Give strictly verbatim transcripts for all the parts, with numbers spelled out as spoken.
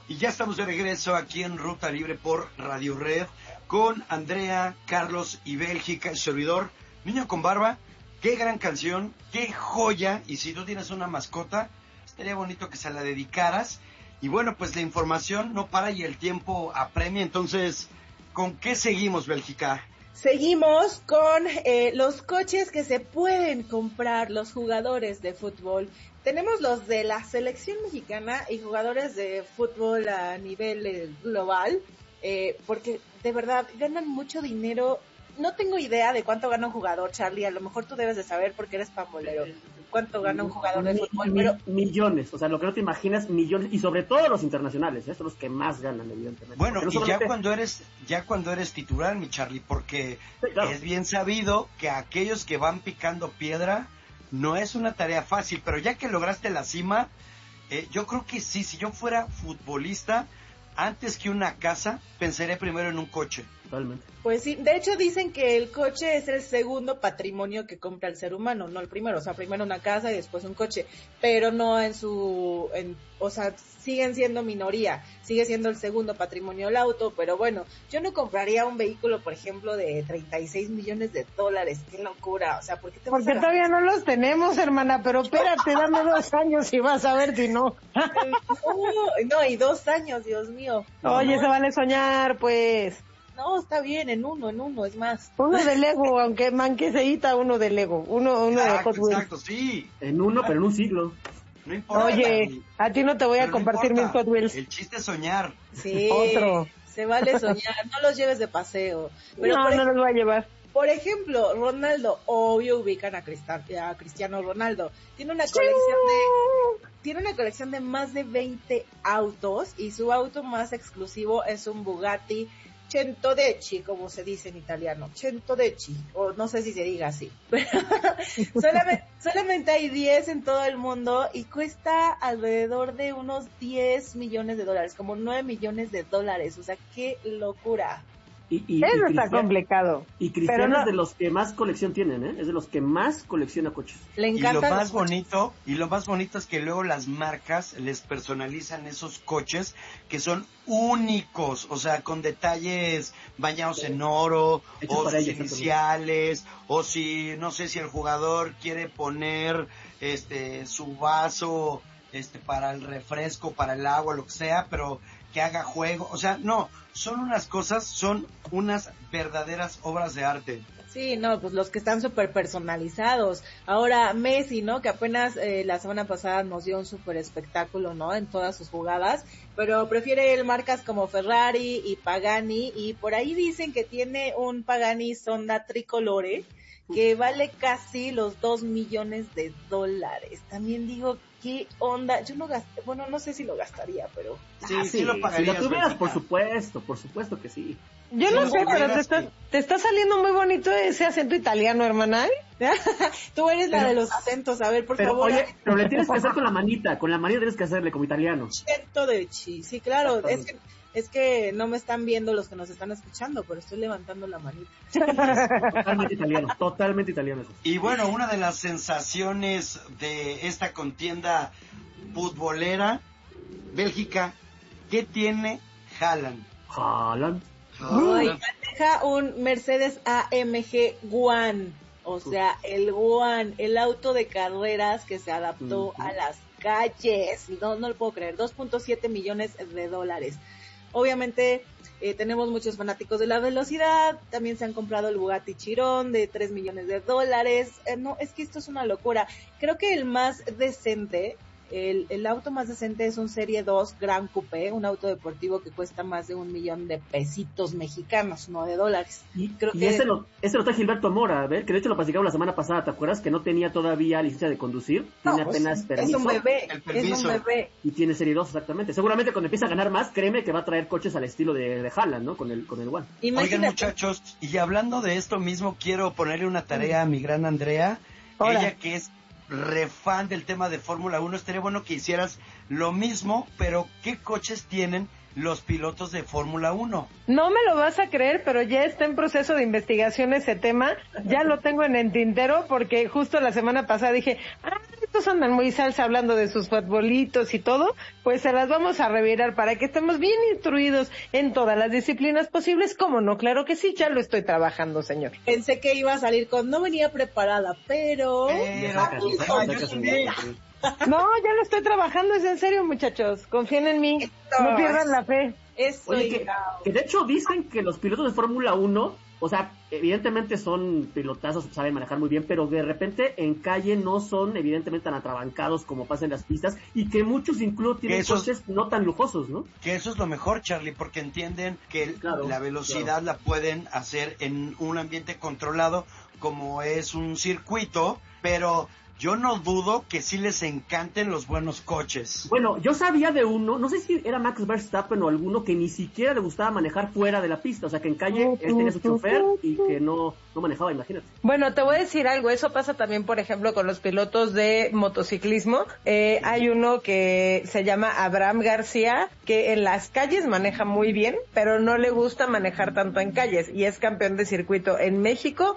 Y ya estamos de regreso aquí en Ruta Libre por Radio Red con Andrea, Carlos y Bélgica, el servidor. Niño con barba, qué gran canción, qué joya. Y si tú tienes una mascota, estaría bonito que se la dedicaras. Y bueno, pues la información no para y el tiempo apremia. Entonces, ¿con qué seguimos, Bélgica? Seguimos con eh, los coches que se pueden comprar los jugadores de fútbol. Tenemos los de la selección mexicana y jugadores de fútbol a nivel eh, global, eh, porque de verdad ganan mucho dinero. No tengo idea de cuánto gana un jugador, Charlie, a lo mejor tú debes de saber porque eres pambolero. ¿Cuánto gana un jugador de fútbol? Mi, Pero... Millones, o sea, lo que no te imaginas, millones, y sobre todo los internacionales, ¿eh? Son los que más ganan, evidentemente. Bueno, no y solamente... ya cuando eres ya cuando eres titular, mi Charlie, porque sí, claro. Es bien sabido que aquellos que van picando piedra no es una tarea fácil, pero ya que lograste la cima, eh, yo creo que sí, si yo fuera futbolista, antes que una casa, pensaría primero en un coche. Totalmente. Pues sí, de hecho dicen que el coche es el segundo patrimonio que compra el ser humano, no el primero, o sea, primero una casa y después un coche, pero no en su, en, o sea, siguen siendo minoría, sigue siendo el segundo patrimonio el auto, pero bueno, yo no compraría un vehículo, por ejemplo, de treinta y seis millones de dólares, qué locura, o sea, ¿por qué te vas Porque a todavía no los tenemos, hermana, pero espérate, dame dos años y vas a ver si no. no, no, y dos años, Dios mío. Oye, no, se vale soñar, pues. No, está bien, en uno, en uno, es más. Uno de Lego, aunque manqueceíta, uno de Lego, uno, uno exacto, de Hot Wheels. Exacto, sí. En uno, pero en un siglo. No importa. Oye, a ti no te voy a pero compartir no mis Hot Wheels. El chiste es soñar. Sí. Otro. Se vale soñar, no los lleves de paseo. Pero no, por no ej- los voy a llevar. Por ejemplo, Ronaldo, obvio ubican a, Cristal, a Cristiano Ronaldo. Tiene una colección de tiene una colección de más de veinte autos y su auto más exclusivo es un Bugatti Centodecci, como se dice en italiano, Centodecci, o no sé si se diga así, pero solamente, solamente hay diez en todo el mundo y cuesta alrededor de unos diez millones de dólares, como nueve millones de dólares, o sea, qué locura. Y, y, Eso y está complicado. Y Cristiano no... es de los que más colección tienen, ¿eh? Es de los que más colecciona coches. Le encanta. Y lo más bonito, y lo más bonito es que luego las marcas les personalizan esos coches que son únicos, o sea, con detalles bañados en oro, Hechos o para sus ella, iniciales, o si, no sé si el jugador quiere poner este su vaso este para el refresco, para el agua, lo que sea, pero que haga juego, o sea, no, son unas cosas, son unas verdaderas obras de arte. Sí, no, pues los que están súper personalizados. Ahora Messi, ¿no? Que apenas eh, la semana pasada nos dio un súper espectáculo, ¿no? En todas sus jugadas, pero prefiere él marcas como Ferrari y Pagani, y por ahí dicen que tiene un Pagani Sonda Tricolore, que vale casi los dos millones de dólares. También digo, ¿qué onda? Yo no gasté, bueno, no sé si lo gastaría, pero... Sí, ah, sí, sí lo pagarías. Si lo tuvieras, Bélgica. por supuesto, por supuesto que sí. Yo Sí, no sé, pero te que... está, te está saliendo muy bonito ese acento italiano, hermana. Tú eres la pero, de los acentos, a ver, por pero, favor. Oye, pero le tienes que hacer con la manita, con la manita tienes que hacerle como italiano. Centodecci, sí, claro, es que, es que no me están viendo los que nos están escuchando, pero estoy levantando la manita. Totalmente italiano, totalmente italiano eso. Y bueno, una de las sensaciones de esta contienda futbolera, Bélgica, ¿qué tiene Haaland? Haaland. Uy, maneja un Mercedes A M G One, o sea, el One, el auto de carreras que se adaptó uh-huh. a las calles, no, no lo puedo creer, dos punto siete millones de dólares. Obviamente eh, tenemos muchos fanáticos de la velocidad, también se han comprado el Bugatti Chiron de tres millones de dólares, eh, no, es que esto es una locura. Creo que el más decente, el, el auto más decente es un Serie dos Gran Coupé, un auto deportivo que cuesta más de un millón de pesitos mexicanos, no de dólares. Y, Creo y que... ese, lo, ese lo trae Gilberto Mora, ¿ver? Que de hecho lo platicamos la semana pasada, ¿te acuerdas? Que no tenía todavía licencia de conducir, no, tiene pues, apenas permiso. Es un bebé, es un bebé. Y tiene Serie dos, exactamente. Seguramente cuando empiece a ganar más, créeme que va a traer coches al estilo de, de Haaland, ¿no? Con el, con el One. Imagínate. Oigan, muchachos, y hablando de esto mismo, quiero ponerle una tarea a mi gran Andrea, Hola. Ella que es re fan del tema de Fórmula uno, estaría bueno que hicieras lo mismo, pero ¿qué coches tienen los pilotos de Fórmula uno? No me lo vas a creer, pero ya está en proceso de investigación ese tema, ya lo tengo en el tintero, porque justo la semana pasada dije, ah, estos andan muy salsa hablando de sus futbolitos y todo, pues se las vamos a revirar para que estemos bien instruidos en todas las disciplinas posibles. ¿Cómo no? Claro que sí, ya lo estoy trabajando, señor. Pensé que iba a salir con, no venía preparada, pero... Pero, Sacas, ay, sacas, yo sacas también. No, ya lo estoy trabajando, es en serio, muchachos. Confíen en mí, no pierdan la fe. Eso Oye, y que, que de hecho dicen que los pilotos de Fórmula uno, o sea, evidentemente son pilotazos, saben manejar muy bien, pero de repente en calle no son evidentemente tan atrabancados como pasa en las pistas, y que muchos incluso tienen Esos- coches no tan lujosos, ¿no? Que eso es lo mejor, Charlie, porque entienden que el- Claro, la velocidad claro. la pueden hacer en un ambiente controlado como es un circuito, pero yo no dudo que sí les encanten los buenos coches. Bueno, yo sabía de uno, no sé si era Max Verstappen o alguno, que ni siquiera le gustaba manejar fuera de la pista, o sea que en calle él tenía su chofer y que no, no manejaba, imagínate. Bueno, te voy a decir algo, eso pasa también, por ejemplo, con los pilotos de motociclismo. Eh, hay uno que se llama Abraham García, que en las calles maneja muy bien, pero no le gusta manejar tanto en calles, y es campeón de circuito en México,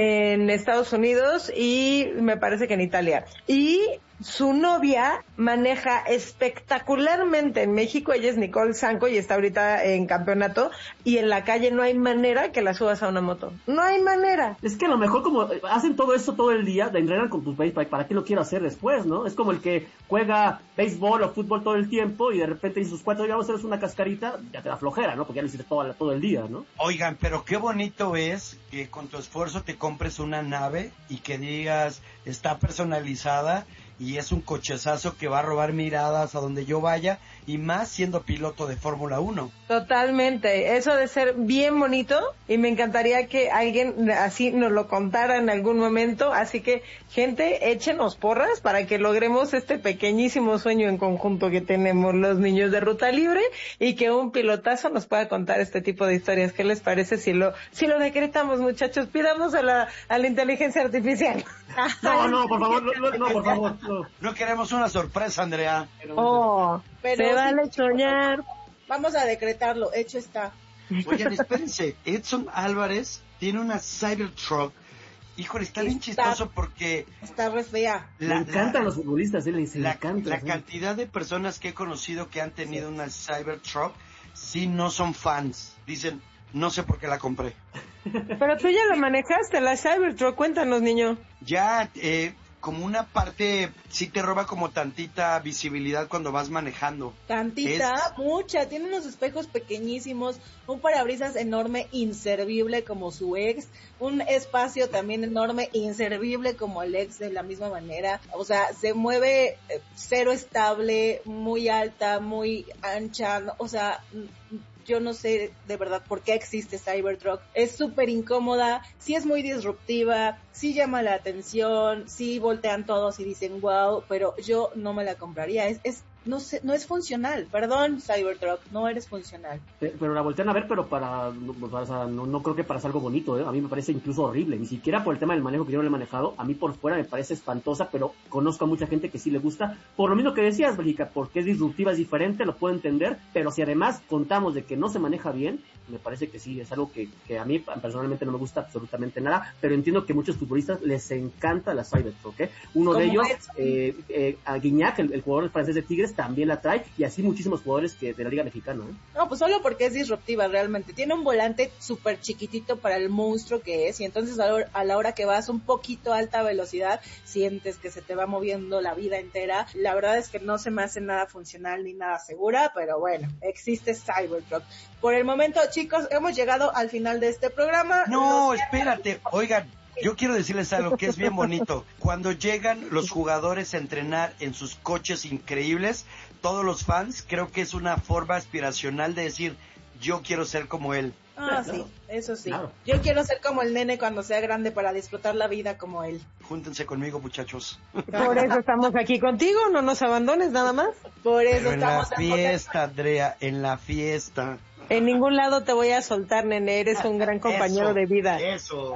en Estados Unidos y me parece que en Italia. Y su novia maneja espectacularmente en México, ella es Nicole Sanco y está ahorita en campeonato, y en la calle no hay manera que la subas a una moto, no hay manera. Es que a lo mejor como hacen todo eso todo el día, de entrenar con tus béisbol, ¿para qué lo quiero hacer después, no? Es como el que juega béisbol o fútbol todo el tiempo y de repente dice sus cuatro, ya vamos a hacer una cascarita, ya te da flojera, ¿no? Porque ya lo hiciste todo, todo el día, ¿no? Oigan, pero qué bonito es que con tu esfuerzo te compres una nave y que digas, está personalizada y es un cochezazo que va a robar miradas a donde yo vaya, y más siendo piloto de Fórmula uno. Totalmente, eso de ser bien bonito, y me encantaría que alguien así nos lo contara en algún momento. Así que, gente, échenos porras para que logremos este pequeñísimo sueño en conjunto que tenemos los niños de Ruta Libre, y que un pilotazo nos pueda contar este tipo de historias. ¿Qué les parece si lo si lo decretamos, muchachos? Pidamos a la a la inteligencia artificial. No, no, por favor, no, no, no, por favor, no. No queremos una sorpresa, Andrea. Oh, Pero se sí, vale soñar. Vamos a decretarlo, hecho está. Oigan, espérense, Edson Álvarez tiene una Cybertruck. Híjole, está bien Está- chistoso porque Está re fea. Le encantan los futbolistas, él le dice, le la, encanta. la ¿sí? cantidad de personas que he conocido que han tenido una Cybertruck, sí no son fans. Dicen, no sé por qué la compré. Pero tú ya lo manejaste, la Cybertruck, cuéntanos, niño. Ya, eh, como una parte, sí te roba como tantita visibilidad cuando vas manejando. Tantita, Es- mucha, tiene unos espejos pequeñísimos, un parabrisas enorme, inservible como su ex, un espacio también enorme, inservible como el ex de la misma manera, o sea, se mueve eh, cero estable, muy alta, muy ancha, no- o sea, mm, yo no sé de verdad por qué existe Cybertruck, es súper incómoda, sí es muy disruptiva, sí llama la atención, sí voltean todos y dicen wow, pero yo no me la compraría, es, es no sé, no es funcional, perdón Cybertruck, no eres funcional. Pe- Pero la voltean a ver, pero para, no, para- o sea, no, no creo que para algo bonito, ¿eh? A mí me parece incluso horrible, ni siquiera por el tema del manejo que yo no le he manejado, a mí por fuera me parece espantosa, pero conozco a mucha gente que sí le gusta, por lo mismo que decías, Bélgica, porque es disruptiva, es diferente, lo puedo entender, pero si además contamos de que no se maneja bien, me parece que sí, es algo que, que a mí personalmente no me gusta absolutamente nada, pero entiendo que a muchos futbolistas les encanta la Cybertruck, ¿eh? Uno de Como ellos, Edson. eh, eh, a Guiñac, el, el jugador francés de Tigres, también la trae, y así muchísimos jugadores que de la Liga Mexicana, ¿eh? No, pues solo porque es disruptiva realmente. Tiene un volante súper chiquitito para el monstruo que es, y entonces a la, hora, a la hora que vas un poquito a alta velocidad, sientes que se te va moviendo la vida entera. La verdad es que no se me hace nada funcional ni nada segura, pero bueno, existe Cybertruck. Por el momento, chicos, hemos llegado al final de este programa. No, Los- espérate, oigan, yo quiero decirles algo que es bien bonito. Cuando llegan los jugadores a entrenar en sus coches increíbles, todos los fans, creo que es una forma aspiracional de decir, yo quiero ser como él. Ah, sí, eso sí. Claro. Yo quiero ser como el nene cuando sea grande para disfrutar la vida como él. Júntense conmigo, muchachos. Por eso estamos aquí contigo, no nos abandones nada más. Por eso Pero en la estamos fiesta, Andrea, en la fiesta. En ningún lado te voy a soltar, nene, eres un gran compañero Eso, de vida. Eso.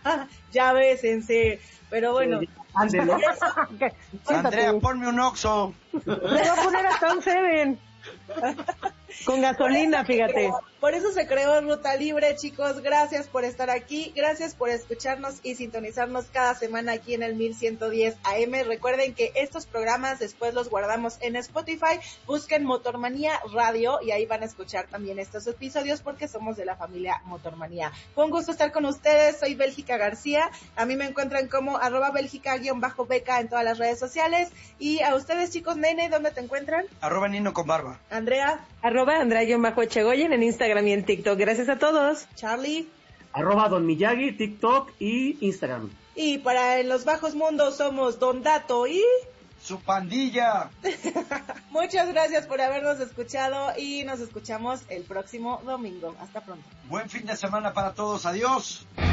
Ya bésense. Pero bueno, Ándelo. Siéntate. Andrea, ponme un Oxxo. Le voy a poner hasta un Seven. Con gasolina, fíjate. Por eso se creó Ruta Libre, chicos. Gracias por estar aquí, gracias por escucharnos y sintonizarnos cada semana aquí en el mil ciento diez A M. Recuerden que estos programas después los guardamos en Spotify. Busquen Motormanía Radio y ahí van a escuchar también estos episodios porque somos de la familia Motormanía. Fue un gusto estar con ustedes. Soy Bélgica García. A mí me encuentran como arroba Bélgica-beca en todas las redes sociales. Y a ustedes, chicos, Nene, ¿dónde te encuentran? Arroba Nino con barba. Andrea. Arroba Andrea-Echegoyen en Instagram y en TikTok. Gracias a todos. Charlie. Arroba Don Miyagi, TikTok y Instagram. Y para en los bajos mundos somos Don Dato y... ¡Su pandilla! Muchas gracias por habernos escuchado y nos escuchamos el próximo domingo. Hasta pronto. Buen fin de semana para todos. Adiós.